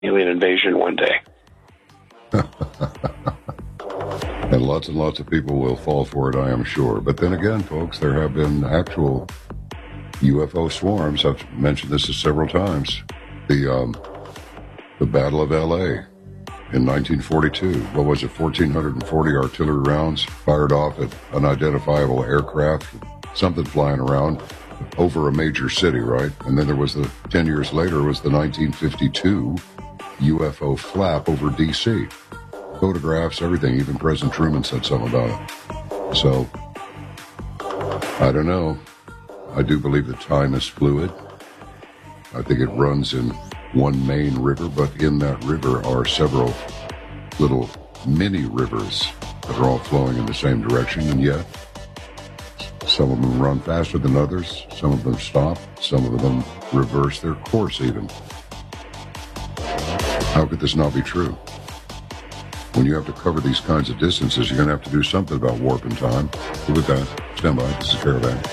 alien invasion one day. And lots of people will fall for it, I am sure. But then again, folks, there have been actual UFO swarms. I've mentioned this several times. The Battle of L.A. in 1942. What was it? 1,440 artillery rounds fired off at unidentifiable aircraft, something flying around over a major city, right? And then there was 10 years later, was the 1952 UFO flap over D.C. Photographs, everything. Even President Truman said something about it. So, I don't know. I do believe that time is fluid. I think it runs in one main river, but in that river are several little mini rivers that are all flowing in the same direction, and yet some of them run faster than others, some of them stop, some of them reverse their course even. How could this not be true? When you have to cover these kinds of distances, you're going to have to do something about warp and time. So with that, stand by. This is Caravan.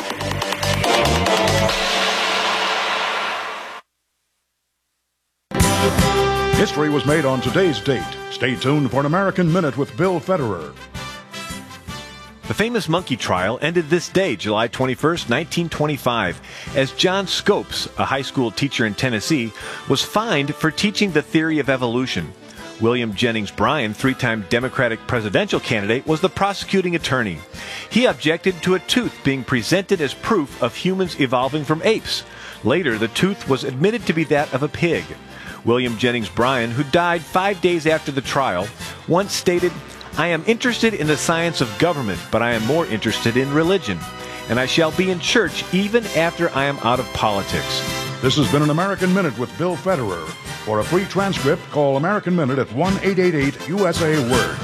History was made on today's date. Stay tuned for an American Minute with Bill Federer. The famous monkey trial ended this day, July 21st, 1925, as John Scopes, a high school teacher in Tennessee, was fined for teaching the theory of evolution. William Jennings Bryan, three-time Democratic presidential candidate, was the prosecuting attorney. He objected to a tooth being presented as proof of humans evolving from apes. Later, the tooth was admitted to be that of a pig. William Jennings Bryan, who died 5 days after the trial, once stated, "I am interested in the science of government, but I am more interested in religion, and I shall be in church even after I am out of politics." This has been an American Minute with Bill Federer. For a free transcript, call American Minute at 1-888-USA-WORD.